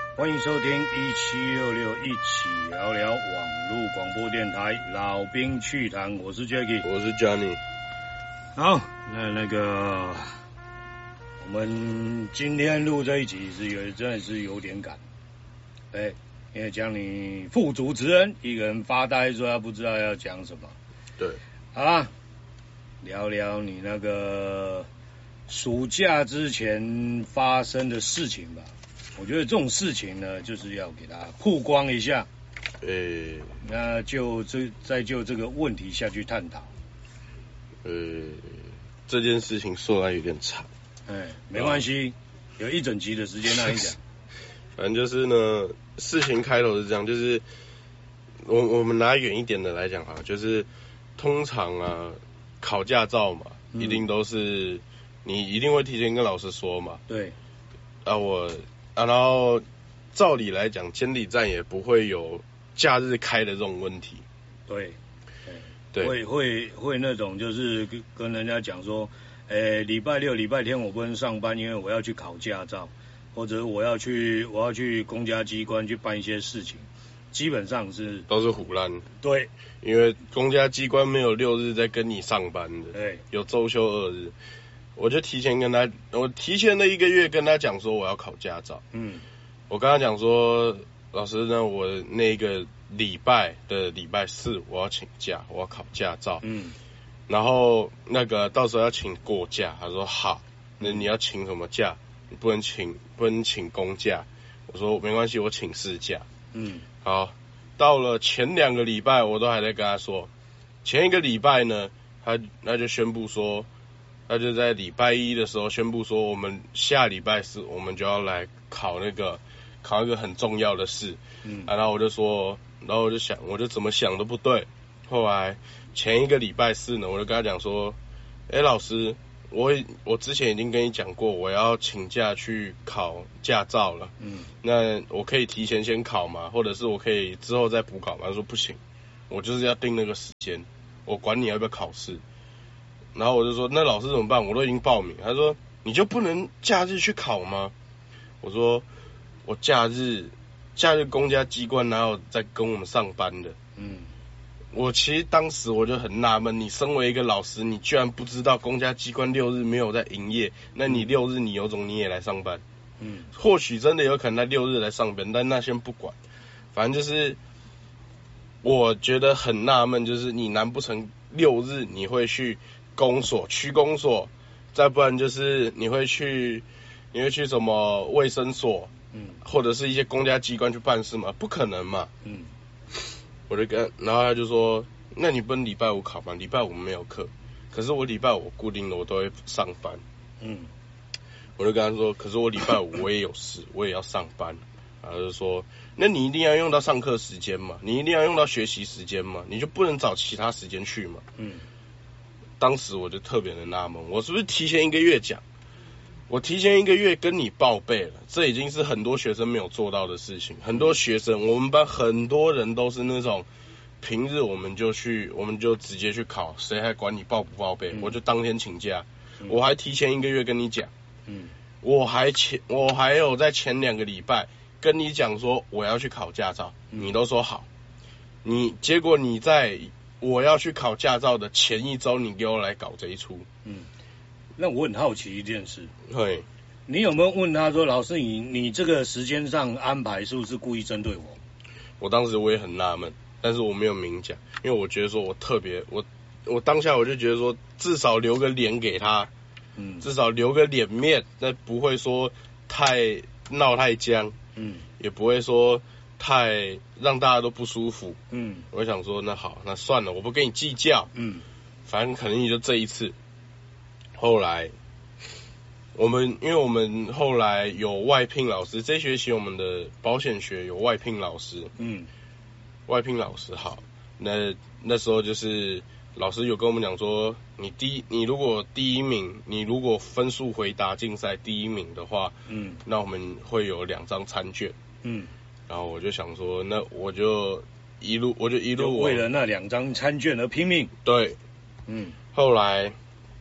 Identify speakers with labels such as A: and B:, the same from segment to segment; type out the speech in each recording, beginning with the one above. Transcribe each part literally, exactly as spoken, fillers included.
A: 欢迎收听一七六六一起聊聊网络广播电台老兵趣谈，我是 Jacky，
B: 我是 Johnny。
A: 好，那那个我们今天录这一集是有真的是有点赶，哎，因为讲你副主持人一个人发呆说他不知道要讲什么。
B: 对，
A: 好啦，聊聊你那个暑假之前发生的事情吧。我觉得这种事情呢，就是要给它曝光一下，
B: 呃、
A: 欸，那就这再就这个问题下去探讨。
B: 呃，这件事情说来有点长，
A: 哎，没关系，有一整集的时间让你讲。
B: 反正就是呢，事情开头是这样，就是我我们拿远一点的来讲哈，就是通常啊，考驾照嘛，嗯、一定都是你一定会提前跟老师说嘛。
A: 对。
B: 啊，我。啊，然后照理来讲，监理站也不会有假日开的这种问题。
A: 对，
B: 对，
A: 会会会那种就是跟跟人家讲说，诶，礼拜六、礼拜天我不能上班，因为我要去考驾照，或者我要去我要去公家机关去办一些事情，基本上是
B: 都是唬烂。
A: 对，
B: 因为公家机关没有六日在跟你上班的，
A: 对，
B: 有周休二日。我就提前跟他，我提前了一个月跟他讲说我要考驾照。嗯，我跟他讲说，老师呢，我那个礼拜的礼拜四我要请假，我要考驾照。嗯，然后那个到时候要请过假，他说好，那你要请什么假？你不能请不能请公假。我说没关系，我请事假。嗯，好，到了前两个礼拜我都还在跟他说，前一个礼拜呢，他他就宣布说。他就在礼拜一的时候宣布说，我们下礼拜四我们就要来考那个考一个很重要的试。嗯、啊，然后我就说，然后我就想，我就怎么想都不对。后来前一个礼拜四呢，我就跟他讲说，哎，老师，我我之前已经跟你讲过，我要请假去考驾照了。嗯，那我可以提前先考吗？或者是我可以之后再补考吗？他说不行，我就是要定那个时间，我管你要不要考试。然后我就说，那老师怎么办？我都已经报名。他说，你就不能假日去考吗？我说，我假日假日公家机关哪有在跟我们上班的？嗯，我其实当时我就很纳闷，你身为一个老师，你居然不知道公家机关六日没有在营业，那你六日你有种你也来上班？嗯，或许真的有可能在六日来上班，但那先不管，反正就是我觉得很纳闷，就是你难不成六日你会去公所、区公所，再不然就是你会去，你会去什么卫生所，嗯，或者是一些公家机关去办事吗？不可能嘛，嗯，我就跟，然后他就说，那你不能礼拜五考吗？礼拜五没有课，可是我礼拜五固定的我都会上班，嗯，我就跟他说，可是我礼拜五我也有事，我也要上班，然后就说，那你一定要用到上课时间嘛，你一定要用到学习时间嘛，你就不能找其他时间去嘛，嗯。当时我就特别的纳闷，我是不是提前一个月讲？我提前一个月跟你报备了，这已经是很多学生没有做到的事情。很多学生，我们班很多人都是那种平日我们就去，我们就直接去考，谁还管你报不报备？嗯、我就当天请假，嗯、我还提前一个月跟你讲，嗯，我还前我还有在前两个礼拜跟你讲说我要去考驾照，嗯、你都说好，你结果你在。我要去考驾照的前一周，你给我来搞这一出。嗯，
A: 那我很好奇一件事。
B: 对，
A: 你有没有问他说，老师你，你你这个时间上安排是不是故意针对我？
B: 我当时我也很纳闷，但是我没有明讲，因为我觉得说我特别，我我当下我就觉得说，至少留个脸给他，嗯，至少留个脸面，那不会说太闹太僵，嗯，也不会说。太让大家都不舒服，嗯，我想说那好，那算了，我不跟你计较，嗯，反正可能也就这一次。后来我们因为我们后来有外聘老师，这学期我们的保险学有外聘老师，嗯，外聘老师好，那那时候就是老师有跟我们讲说，你第一，你如果第一名，你如果分数回答竞赛第一名的话，嗯，那我们会有两张餐券，嗯。然后我就想说，那我就一路，我就一路
A: 为了那两张餐券而拼命。
B: 对，嗯。后来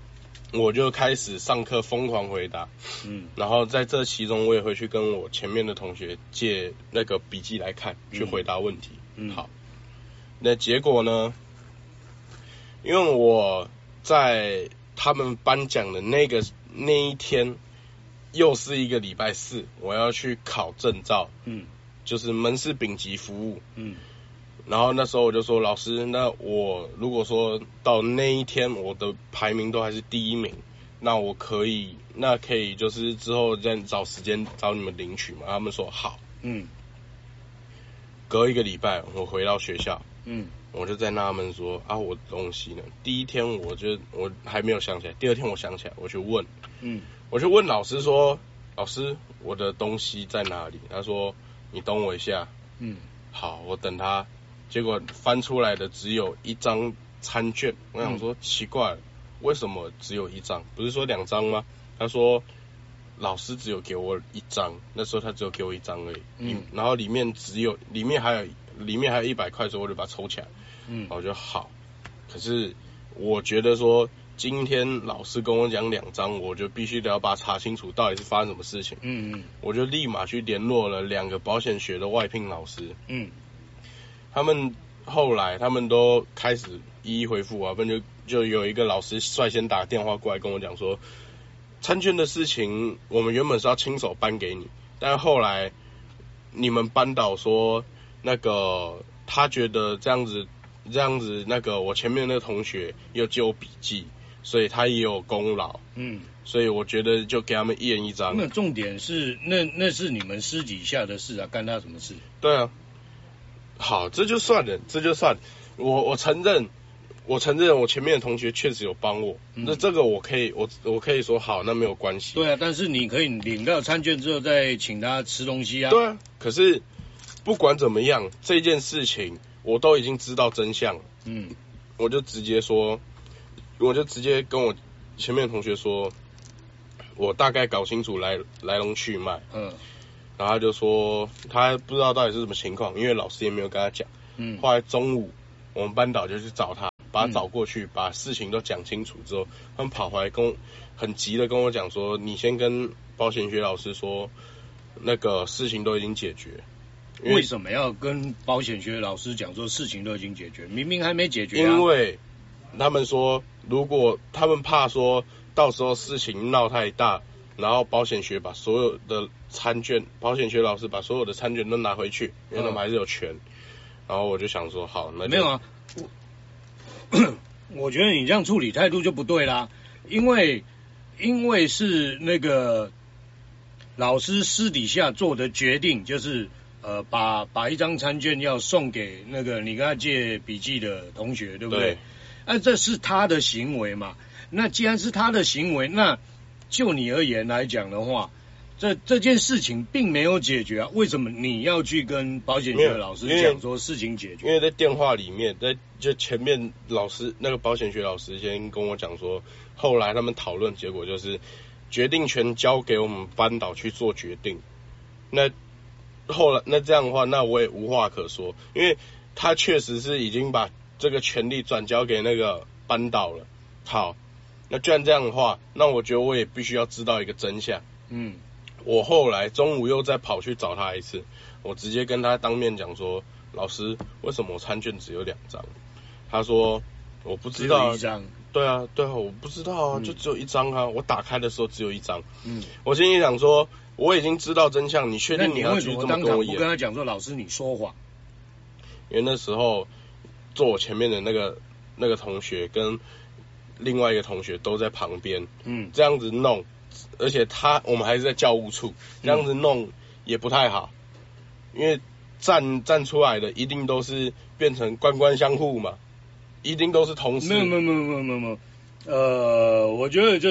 B: 我就开始上课疯狂回答，嗯，然后在这其中我也会去跟我前面的同学借那个笔记来看，去回答问题。嗯，好，那结果呢？因为我在他们颁奖的那个那一天，又是一个礼拜四，我要去考证照，嗯，就是门市丙级服务，嗯。然后那时候我就说，老师，那我如果说到那一天我的排名都还是第一名，那我可以，那可以就是之后再找时间找你们领取嘛？他们说好。嗯。隔一个礼拜，我回到学校，嗯，我就在纳闷说啊，我的东西呢？第一天我就我还没有想起来，第二天我想起来，我去问，嗯，我就问老师说，老师，我的东西在哪里？他说，你等我一下，嗯，好，我等他。结果翻出来的只有一张餐券，我想说奇怪，为什么只有一张？不是说两张吗？他说老师只有给我一张，那时候他只有给我一张而已，嗯，然后里面只有里面还有里面还有一百块，所以我就把它抽起来，嗯，我就好。可是我觉得说今天老师跟我讲两张，我就必须得要把它查清楚到底是发生什么事情，嗯嗯，我就立马去联络了两个保险学的外聘老师，嗯。他们后来，他们都开始一一回复我，不然就就有一个老师率先打电话过来跟我讲说，餐券的事情我们原本是要亲手颁给你，但后来你们班导说那个他觉得这样子这样子那个我前面那个同学又借我笔记，所以他也有功劳，嗯，所以我觉得就给他们一人一张。
A: 那重点是那那是你们私底下的事啊，干他什么事？
B: 对啊。好，这就算了，这就算了。我我承认，我承认我前面的同学确实有帮我，嗯、那这个我可以，我我可以说好，那没有关系。
A: 对啊，但是你可以领到餐券之后再请他吃东西啊。
B: 对啊，可是不管怎么样，这件事情我都已经知道真相了。嗯，我就直接说，我就直接跟我前面的同学说，我大概搞清楚来来龙去脉。嗯。然后他就说他不知道到底是什么情况，因为老师也没有跟他讲。嗯。后来中午我们班导就去找他，把他找过去，嗯、把事情都讲清楚之后，他们跑回来跟我很急的跟我讲说，你先跟保险学老师说，那个事情都已经解决。
A: 为什么要跟保险学老师讲说事情都已经解决？明明还没解决啊。
B: 因为他们说，如果他们怕说到时候事情闹太大。然后保险学把所有的餐券，保险学老师把所有的餐券都拿回去，因为他们还是有权。嗯、然后我就想说，好，那就
A: 没有啊，我我觉得你这样处理态度就不对啦，因为因为是那个老师私底下做的决定，就是呃把把一张餐券要送给那个你跟他借笔记的同学，对不对？对。那这是他的行为嘛？那既然是他的行为，那就你而言来讲的话，这这件事情并没有解决啊，为什么你要去跟保险学老师讲说事情解决？
B: 因为在电话里面，在就前面老师那个保险学老师先跟我讲说，后来他们讨论结果就是决定权交给我们班导去做决定。那后来那这样的话，那我也无话可说，因为他确实是已经把这个权利转交给那个班导了。好。那既然这样的话，那我觉得我也必须要知道一个真相。嗯，我后来中午又再跑去找他一次，我直接跟他当面讲说，老师，为什么我餐券只有两张？他说我不知道。
A: 只有一张。
B: 对啊，对啊，我不知道啊，嗯、就只有一张啊，我打开的时候只有一张。嗯，我心里想说，我已经知道真相，你确定你要去这么跟我演？
A: 我跟他讲说，老师你说谎。
B: 因为那时候坐我前面的那个那个同学跟另外一个同学都在旁边，嗯，这样子弄，而且他我们还是在教务处，这样子弄也不太好，因为站站出来的一定都是变成官官相护嘛，一定都是同事。
A: 没有没有没有没有没有没有，呃，我觉得就是，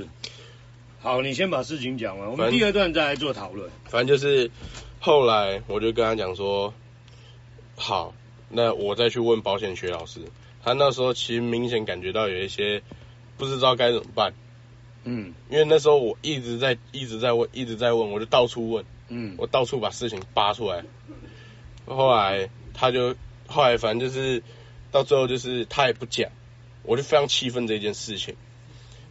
A: 好，你先把事情讲完，我们第二段再来做讨论。
B: 反正就是后来我就跟他讲说，好，那我再去问保险学老师。他那时候其实明显感觉到有一些不知道该怎么办，嗯，因为那时候我一直在一直在问一直在问，我就到处问，嗯，我到处把事情扒出来。后来他就后来反正就是到最后就是他也不讲，我就非常气愤这件事情。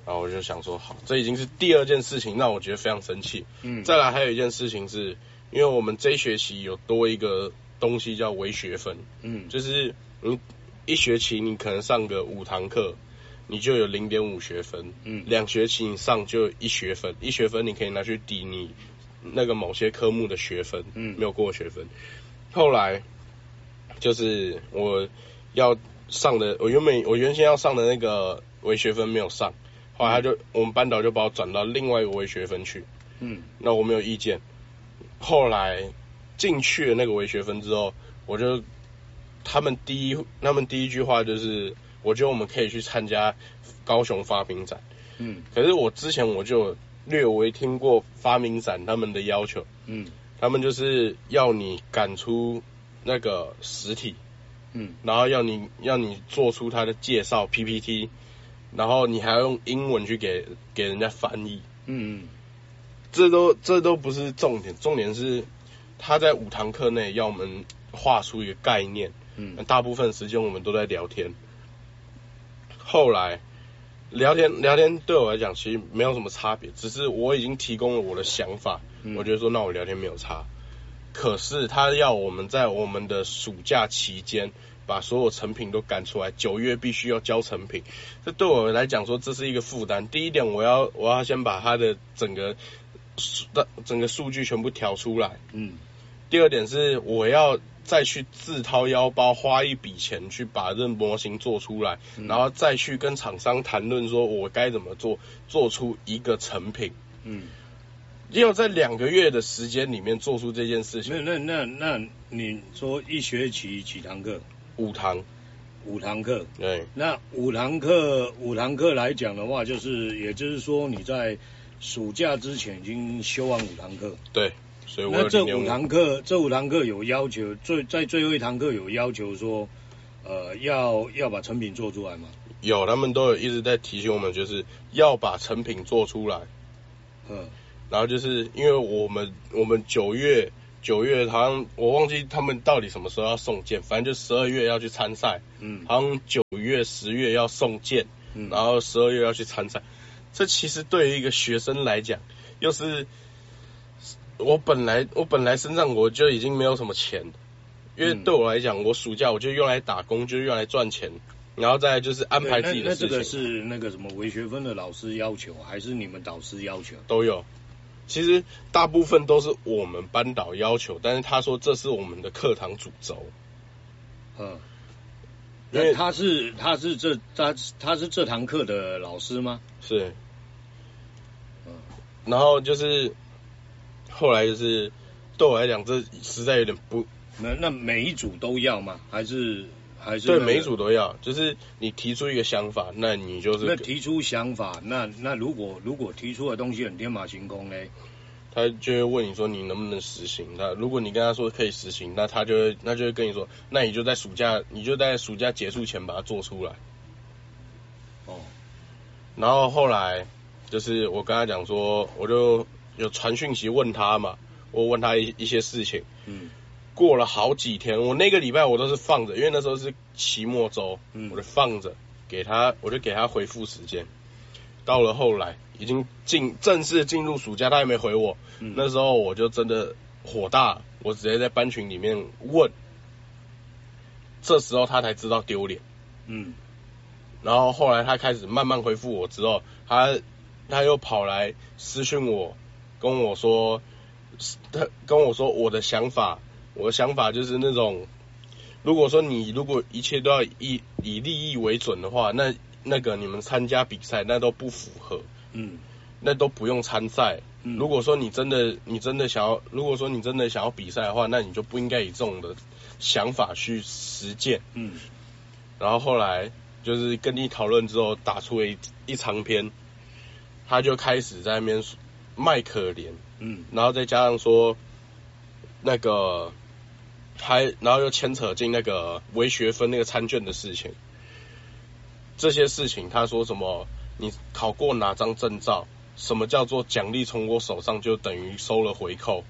B: 然后我就想说，好，这已经是第二件事情让我觉得非常生气。嗯，再来还有一件事情是，因为我们这一学期有多一个东西叫微学分，嗯，就是你一学期你可能上个五堂课，你就有零点五学分，嗯，两学期你上就一学分，一学分你可以拿去抵你那个某些科目的学分，嗯，没有过学分。后来就是我要上的，我原本我原先要上的那个微学分没有上。后来他就我们班导就把我转到另外一个微学分去，嗯，那我没有意见。后来进去了那个微学分之后，我就他们第一他们第一句话就是，我觉得我们可以去参加高雄发明展，嗯，可是我之前我就略微听过发明展他们的要求，嗯，他们就是要你赶出那个实体，嗯，然后要你要你做出它的介绍 P P T。然后你还要用英文去给给人家翻译，嗯，这都这都不是重点，重点是他在五堂课内要我们画出一个概念，嗯，大部分时间我们都在聊天。后来聊天聊天对我来讲其实没有什么差别，只是我已经提供了我的想法，嗯，我觉得说那我聊天没有差。可是他要我们在我们的暑假期间把所有成品都赶出来，九月必须要交成品。这对我来讲说，这是一个负担。第一点，我要我要先把它的整个整个数据全部调出来。嗯。第二点是，我要再去自掏腰包花一笔钱去把这模型做出来，嗯，然后再去跟厂商谈论说我该怎么做，做出一个成品。嗯。要在两个月的时间里面做出这件事情。
A: 那那那那你说一学期几堂课？
B: 五堂。
A: 五堂课。
B: 对。
A: 那五堂课五堂课来讲的话，就是也就是说你在暑假之前已经修完五堂课。
B: 对。所以我
A: 那这五堂课这五堂课有要求，最在最后一堂课有要求说，呃，要要把成品做出来吗？
B: 有，他们都有一直在提醒我们，就是要把成品做出来。嗯。然后就是因为我们我们九月九月好像我忘记他们到底什么时候要送件，反正就十二月要去参赛，嗯，好像九月十月要送件，嗯，然后十二月要去参赛。这其实对于一个学生来讲，又是我本来我本来身上我就已经没有什么钱，因为对我来讲，我暑假我就用来打工，就用来赚钱。然后再来就是安排自己的事情。
A: 那, 那这个是那个什么微学分的老师要求，还是你们导师要求？
B: 都有。其实大部分都是我们班导要求，但是他说这是我们的课堂主轴。
A: 嗯，因为他是他是这他他是这堂课的老师吗？
B: 是。嗯，然后就是后来就是对我来讲，这实在有点不。
A: 那那每一组都要吗？还是还是、
B: 那个？对，每一组都要。就是你提出一个想法，那你就是
A: 那提出想法，那那如果如果提出的东西很天马行空呢？
B: 他就会问你说你能不能实行？那如果你跟他说可以实行，那他就会那就会跟你说，那你就在暑假你就在暑假结束前把它做出来。哦。然后后来就是我跟他讲说，我就有传讯息问他嘛，我问他一一些事情。嗯。过了好几天，我那个礼拜我都是放着，因为那时候是期末周，嗯，我就放着给他，我就给他回复时间。到了后来，已经进正式进入暑假，他还没回我，嗯，那时候我就真的火大，我直接在班群里面问，这时候他才知道丢脸，嗯，然后后来他开始慢慢回复我之后，他他又跑来私讯我，跟我说，他跟我说我的想法。我的想法就是那种，如果说你如果一切都要以以利益为准的话，那那个你们参加比赛那都不符合，嗯，那都不用参赛。嗯，如果说你真的你真的想要，如果说你真的想要比赛的话，那你就不应该以这种的想法去实践。嗯，然后后来就是跟你讨论之后，打出了一一长篇，他就开始在那边卖可怜，嗯，然后再加上说那个。还然后又牵扯进那个微学分那个参卷的事情，这些事情他说什么？你考过哪张证照？什么叫做奖励从我手上就等于收了回扣？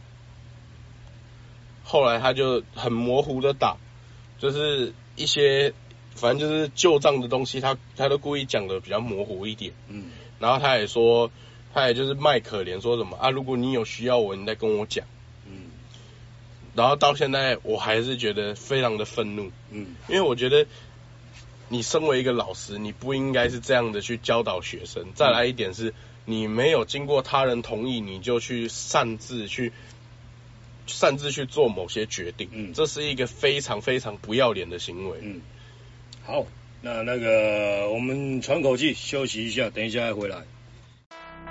B: 后来他就很模糊的打，就是一些反正就是旧账的东西，他他都故意讲的比较模糊一点。嗯， 然后他也说，他也就是卖可怜，说什么啊，如果你有需要我，你再跟我讲。嗯。然后到现在，我还是觉得非常的愤怒。嗯。因为我觉得，你身为一个老师，你不应该是这样的去教导学生。再来一点是，你没有经过他人同意，你就去擅自去。擅自去做某些决定，嗯，这是一个非常非常不要脸的行为。
A: 嗯，好，那那个我们喘口气，休息一下，等一下再回来。